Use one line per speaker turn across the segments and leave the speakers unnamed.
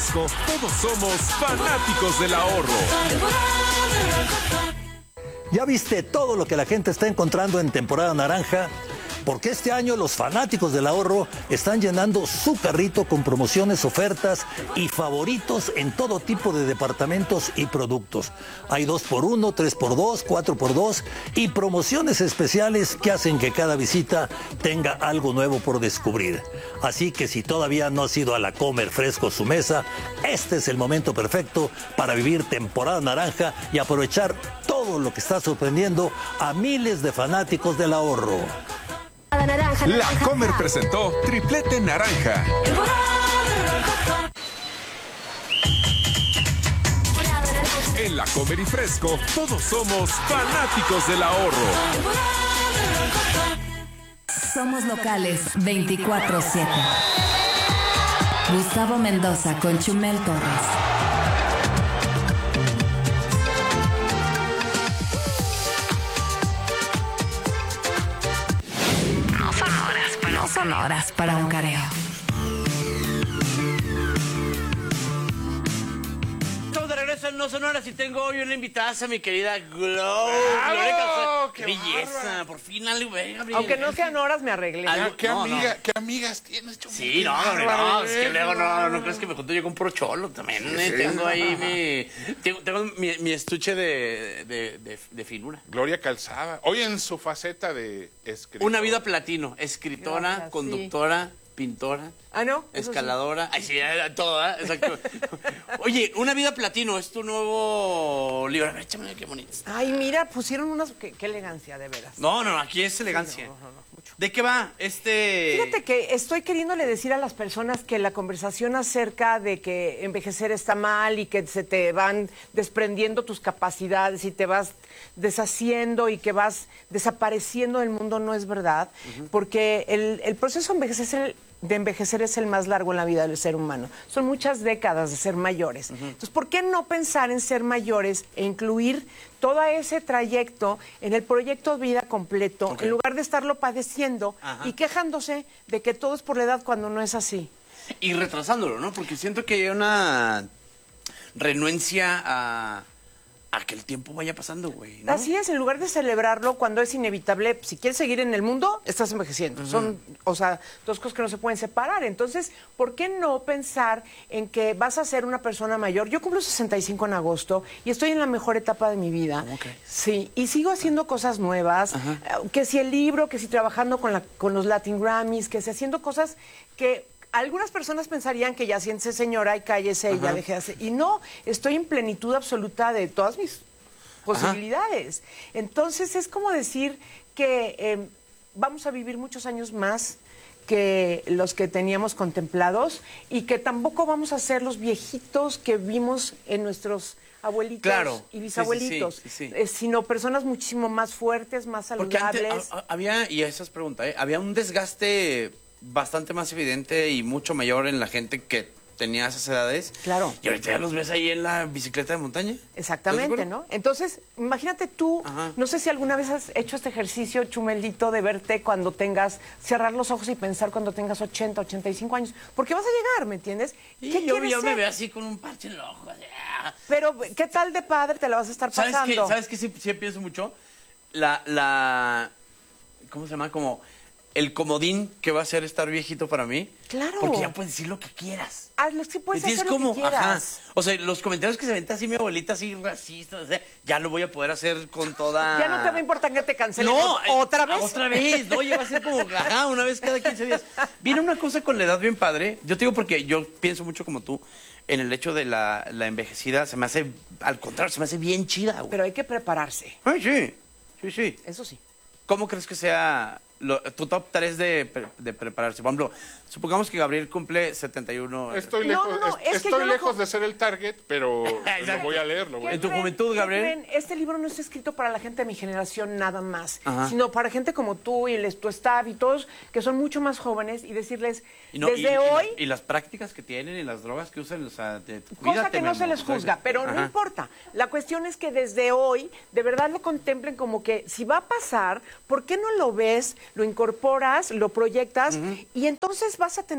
Fresco, todos somos fanáticos del ahorro.
¿Ya viste todo lo que la gente está encontrando en temporada naranja? Porque este año los fanáticos del ahorro están llenando su carrito con promociones, ofertas y favoritos en todo tipo de departamentos y productos. Hay 2x1, 3x2, 4x2 y promociones especiales que hacen que cada visita tenga algo nuevo por descubrir. Así que si todavía no has ido a la Comer Fresco su mesa, este es el momento perfecto para vivir temporada naranja y aprovechar todo lo que está sorprendiendo a miles de fanáticos del ahorro.
La Comer presentó Triplete Naranja. En La Comer y Fresco, todos somos fanáticos del ahorro.
Somos locales 24/7. Gustavo Mendoza con Chumel Torres. No son horas para un careo.
Estamos de regreso en No Son Horas y tengo hoy una invitada a mi querida Glow. ¡Qué belleza! Bárbara. Por fin algo, Gabriel.
Aunque no sean horas, me arreglé.
¿Qué amigas tienes, Chumel?
Sí, no, es que luego no crees que me junto yo con puro cholo también. Sí, tengo ahí mi estuche de finura.
Gloria Calzada. Hoy en su faceta de escritora.
Una vida platino. Escritora,
gracias,
conductora, pintora.
Ah, ¿no?
Escaladora. Ay, sí, todo, ¿eh? Exacto. Oye, Una vida platino es tu nuevo libro. A ver, échame, qué bonito.
Ay, mira, pusieron unas... Qué elegancia, de veras.
No, aquí es elegancia.
Sí, no, mucho.
¿De qué va
Fíjate que estoy queriéndole decir a las personas que la conversación acerca de que envejecer está mal y que se te van desprendiendo tus capacidades y te vas deshaciendo y que vas desapareciendo del mundo no es verdad, porque el proceso de envejecer es el más largo en la vida del ser humano. Son muchas décadas de ser mayores. Entonces, ¿por qué no pensar en ser mayores e incluir todo ese trayecto en el proyecto de vida completo, en lugar de estarlo padeciendo y quejándose de que todo es por la edad cuando no es así?
Y retrasándolo, ¿no? Porque siento que hay una renuencia a que el tiempo vaya pasando, güey, ¿no?
Así es, en lugar de celebrarlo cuando es inevitable, si quieres seguir en el mundo, estás envejeciendo. Son, dos cosas que no se pueden separar. Entonces, ¿por qué no pensar en que vas a ser una persona mayor? Yo cumplo 65 en agosto y estoy en la mejor etapa de mi vida.
Okay.
Sí, y sigo haciendo cosas nuevas, que si el libro, que si trabajando con los Latin Grammys, que si haciendo cosas que... Algunas personas pensarían que ya siéntese señora y cállese y ya deje de hacer. Y no, estoy en plenitud absoluta de todas mis posibilidades. Entonces es como decir que vamos a vivir muchos años más que los que teníamos contemplados y que tampoco vamos a ser los viejitos que vimos en nuestros abuelitos y bisabuelitos, sino personas muchísimo más fuertes, más saludables.
Porque antes había, y esa es pregunta, había un desgaste bastante más evidente y mucho mayor en la gente que tenía esas edades.
Claro.
Y ahorita ya los ves ahí en la bicicleta de montaña.
Exactamente, ¿no? Entonces, imagínate tú, no sé si alguna vez has hecho este ejercicio, Chumelito, de verte cuando cerrar los ojos y pensar cuando tengas 80, 85 años. Porque vas a llegar, ¿me entiendes?
Y yo me veo así con un parche en el ojo.
Pero, ¿qué tal de padre te la vas a estar pasando?
¿Sabes qué? Sí pienso mucho. ¿Cómo se llama? Como... el comodín que va a ser estar viejito para mí.
Claro.
Porque ya puedes decir lo que quieras.
Sí, puedes hacer lo que quieras.
O sea, los comentarios que se venta así mi abuelita, así racistas, ya lo voy a poder hacer con toda...
Ya no te va a importar que te cancelen otra vez.
Otra vez, no, ya va a ser como, una vez cada 15 días. Viene una cosa con la edad bien padre. Yo te digo porque yo pienso mucho como tú en el hecho de la envejecida. Se me hace, al contrario, se me hace bien chida, güey.
Pero hay que prepararse.
Ay, sí.
Eso sí.
¿Cómo crees que sea tu top 3 de prepararse? Por ejemplo, supongamos que Gabriel cumple 71.
Estoy lejos de ser el target, pero lo voy a leer.
En tu juventud, Gabriel.
Este libro no está escrito para la gente de mi generación nada más, sino para gente como tú y tu staff y todos que son mucho más jóvenes y decirles, desde hoy...
Y las prácticas que tienen y las drogas que usan, o sea,
cosa que no se les juzga, pero no importa. La cuestión es que desde hoy, de verdad lo contemplen como que si va a pasar, ¿por qué no lo ves, lo incorporas, lo proyectas y entonces vas a tener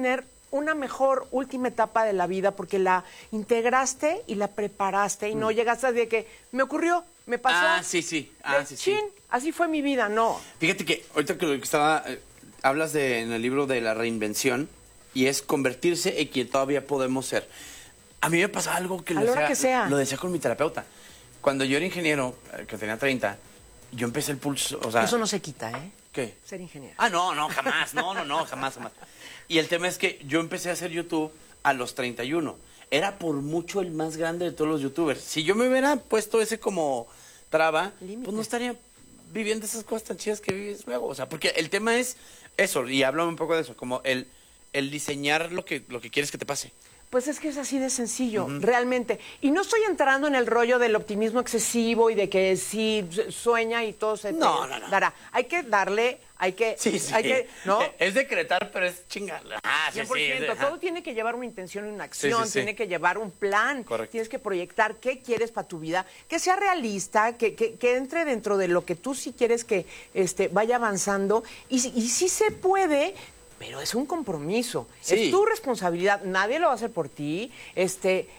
una mejor última etapa de la vida porque la integraste y la preparaste y no llegaste de que me ocurrió, me pasó.
Ah, sí, sí. Ah, sí, sí.
Chin, así fue mi vida, no.
Fíjate que ahorita que lo que estaba, hablas en el libro de la reinvención y es convertirse en quien todavía podemos ser. A mí me pasa algo que,
A la hora que sea.
Lo decía con mi terapeuta. Cuando yo era ingeniero, que tenía 30, yo empecé el pulso, o sea...
Eso no se quita, ¿eh?
¿Qué?
Ser ingeniero.
Ah, no, jamás. No, jamás. Y el tema es que yo empecé a hacer YouTube a los 31. Era por mucho el más grande de todos los youtubers. Si yo me hubiera puesto ese como traba,
Límite.
pues no estaría viviendo esas cosas tan chidas que vives luego. O sea, porque el tema es eso, y háblame un poco de eso, como el diseñar lo que quieres que te pase.
Pues es que es así de sencillo, realmente. Y no estoy entrando en el rollo del optimismo excesivo y de que sí sueña y todo se te dará. Hay que darle, hay que...
Sí.
Hay que, ¿no?
Es decretar, pero es chingar. Ah, sí,
100%. Todo tiene que llevar una intención y una acción,
Sí.
tiene que llevar un plan.
Correcto.
Tienes que proyectar qué quieres para tu vida, que sea realista, que entre dentro de lo que tú sí quieres que vaya avanzando. Y sí se puede, pero es un compromiso.
Sí.
Es tu responsabilidad, nadie lo va a hacer por ti. Es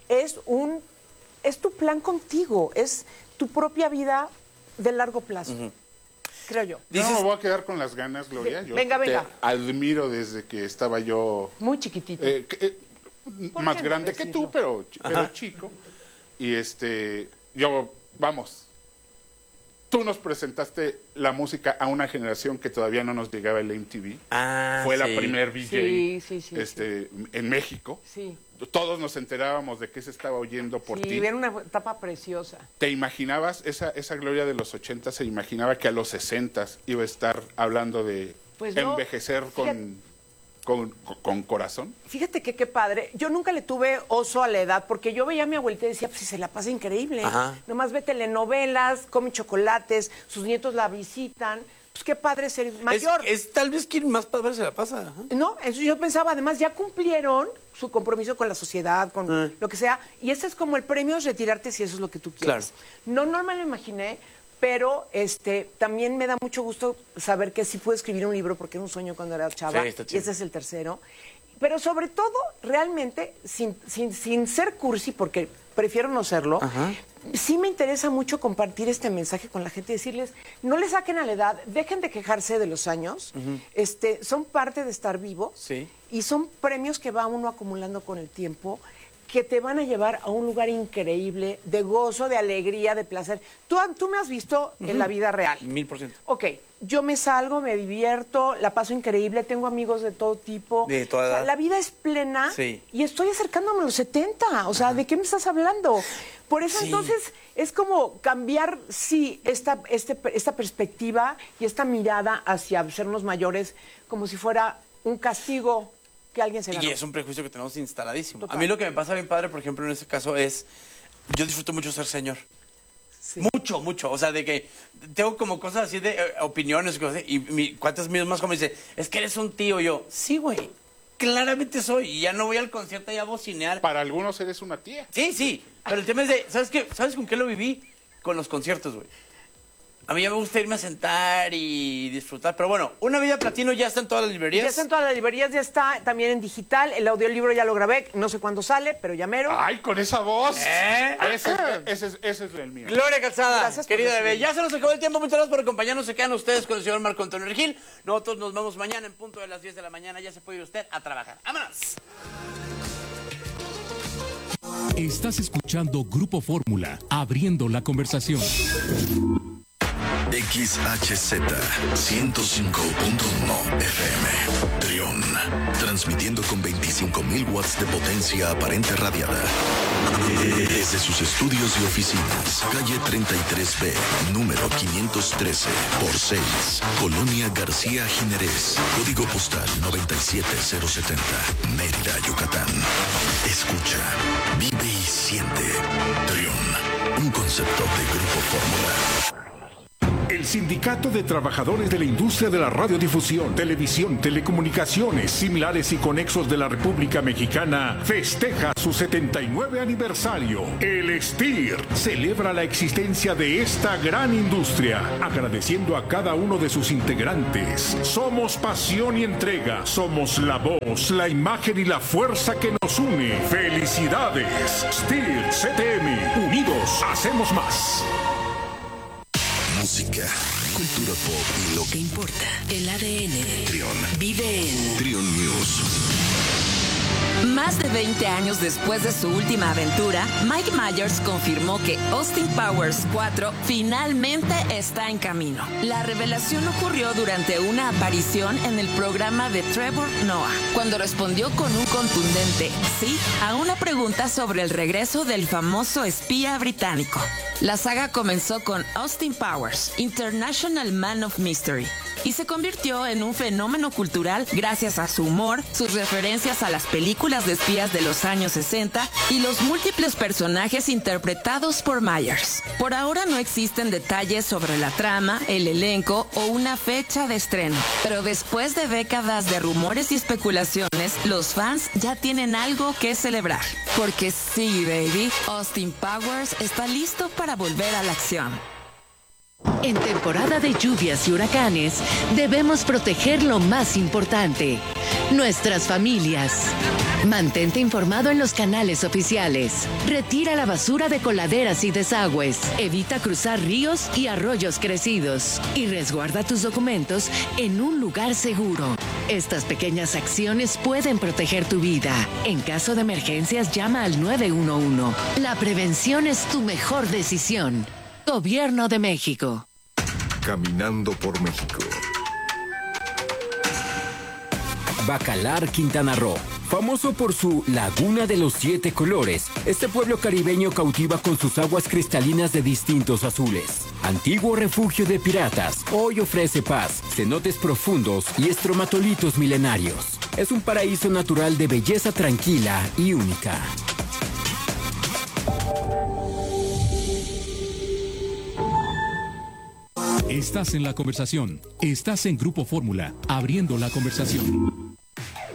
tu plan contigo, es tu propia vida de largo plazo. Creo yo.
Yo no me voy a quedar con las ganas, Gloria. Yo
Venga.
te admiro desde que estaba yo
Muy chiquitito.
más
qué no
grande que tú,
decirlo?
pero chico. Y tú nos presentaste la música a una generación que todavía no nos llegaba el MTV.
Ah,
Fue la
sí.
primer VJ
Sí.
en México.
Sí.
Todos nos enterábamos de qué se estaba oyendo por ti.
Era una etapa preciosa.
¿Te imaginabas esa Gloria de los 80? ¿Se imaginaba que a los 60 iba a estar hablando de
Pues no.
envejecer con corazón?
Fíjate que qué padre. Yo nunca le tuve oso a la edad, porque yo veía a mi abuelita y decía, pues si se la pasa increíble.
Ajá.
Nomás ve telenovelas, come chocolates, sus nietos la visitan. Pues qué padre ser mayor.
Es tal vez quien más padre se la pasa. Ajá.
No, eso yo pensaba, además ya cumplieron su compromiso con la sociedad, con lo que sea, y ese es como el premio, es retirarte si eso es lo que tú quieres.
Claro.
No me lo imaginé, pero también me da mucho gusto saber que sí puedo escribir un libro, porque era un sueño cuando era chava,
Sí, está
y
chido.
ese es el tercero. Pero sobre todo, realmente, sin ser cursi, porque prefiero no serlo, sí me interesa mucho compartir este mensaje con la gente y decirles, no le saquen a la edad, dejen de quejarse de los años, son parte de estar vivo
Sí.
y son premios que va uno acumulando con el tiempo que te van a llevar a un lugar increíble de gozo, de alegría, de placer. Tú me has visto en la vida real.
1000%.
Ok, yo me salgo, me divierto, la paso increíble, tengo amigos de todo tipo.
De toda edad.
La vida es plena
Sí.
y estoy acercándome a los 70. O sea, ¿de qué me estás hablando? Por eso
Sí.
entonces es como cambiar, sí, esta perspectiva y esta mirada hacia sernos mayores como si fuera un castigo que alguien se ganó.
Y es un prejuicio que tenemos instaladísimo.
Total.
A mí lo que me pasa bien padre, por ejemplo, en este caso es, yo disfruto mucho ser señor.
Sí.
Mucho. O sea, de que tengo como cosas así de opiniones, cosas, y cuántas mías más como dice, es que eres un tío. Yo, sí, güey, claramente soy. Y ya no voy al concierto ya a bocinear.
Para algunos eres una tía.
Sí. Pero el tema es de, ¿sabes qué? ¿Sabes con qué lo viví? Con los conciertos, güey. A mí ya me gusta irme a sentar y disfrutar. Pero bueno, Una Vida Platino ya está en todas las librerías.
Ya está en todas las librerías, ya está también en digital. El audiolibro ya lo grabé, no sé cuándo sale, pero ya mero.
¡Ay, con esa voz!
¿Eh?
Ese es el mío.
Gloria Calzada,
Gracias por
querida bebé.
recibirme.
Ya se nos acabó el tiempo. Muchas gracias por acompañarnos. Se quedan ustedes con el señor Marco Antonio Gil. Nosotros nos vemos mañana en punto de las 10 de la mañana. Ya se puede ir usted a trabajar. ¡Vámonos!
Estás escuchando Grupo Fórmula, abriendo la conversación.
XHZ 105.1 FM Trión, transmitiendo con 25.000 watts de potencia aparente radiada desde sus estudios y oficinas, calle 33B, número 513 por 6, Colonia García Jiménez, código postal 97070, Mérida, Yucatán. Escucha, vive y siente. Trión, un concepto de Grupo Fórmula.
El Sindicato de Trabajadores de la Industria de la Radiodifusión, Televisión, Telecomunicaciones, similares y conexos de la República Mexicana festeja su 79 aniversario. El STIR celebra la existencia de esta gran industria, agradeciendo a cada uno de sus integrantes. Somos pasión y entrega, somos la voz, la imagen y la fuerza que nos une. ¡Felicidades! STIR CTM, unidos hacemos más.
Música, cultura pop y lo que importa.
El ADN.
Trión.
Vive en
Trión News.
Más de 20 años después de su última aventura, Mike Myers confirmó que Austin Powers 4 finalmente está en camino. La revelación ocurrió durante una aparición en el programa de Trevor Noah, cuando respondió con un contundente sí a una pregunta sobre el regreso del famoso espía británico. La saga comenzó con Austin Powers, International Man of Mystery, y se convirtió en un fenómeno cultural gracias a su humor, sus referencias a las películas de espías de los años 60 y los múltiples personajes interpretados por Myers. Por ahora no existen detalles sobre la trama, el elenco o una fecha de estreno, pero después de décadas de rumores y especulaciones, los fans ya tienen algo que celebrar. Porque sí, baby, Austin Powers está listo para volver a la acción.
En temporada de lluvias y huracanes, debemos proteger lo más importante, nuestras familias. Mantente informado en los canales oficiales. Retira la basura de coladeras y desagües. Evita cruzar ríos y arroyos crecidos. Y resguarda tus documentos en un lugar seguro. Estas pequeñas acciones pueden proteger tu vida. En caso de emergencias, llama al 911. La prevención es tu mejor decisión. Gobierno de México.
Caminando por México.
Bacalar, Quintana Roo. Famoso por su Laguna de los 7 colores, este pueblo caribeño cautiva con sus aguas cristalinas de distintos azules. Antiguo refugio de piratas, hoy ofrece paz, cenotes profundos y estromatolitos milenarios. Es un paraíso natural de belleza tranquila y única.
Estás en la conversación. Estás en Grupo Fórmula, abriendo la conversación.